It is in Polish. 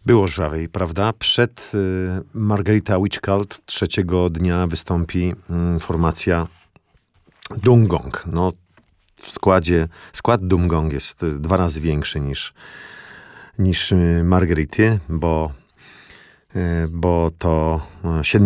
Było żwawiej, prawda? Przed Margarita Witch Cult trzeciego dnia wystąpi formacja Dumgong. No, skład Dumgong jest 2 razy większy niż Margarity, bo to